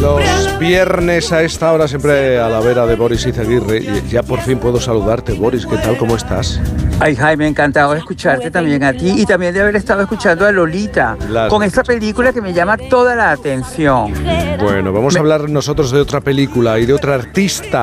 Los viernes a esta hora siempre a la vera de Boris Izaguirre. Y ya por fin puedo saludarte, Boris. ¿Qué tal? ¿Cómo estás? Ay, Jaime, encantado de escucharte también a ti y también de haber estado escuchando a Lolita con esta película que me llama toda la atención. Bueno, vamos a hablar nosotros de otra película y de otra artista